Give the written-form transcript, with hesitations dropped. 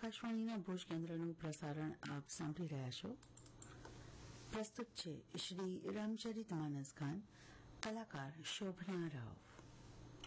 આકાશવાણીના ભુજ કેન્દ્રનું પ્રસારણ આપ સાંભળી રહ્યા છો. પ્રસ્તુત છે શ્રી રામચરિત માનસ ગાન, કલાકાર શોભના રાવ.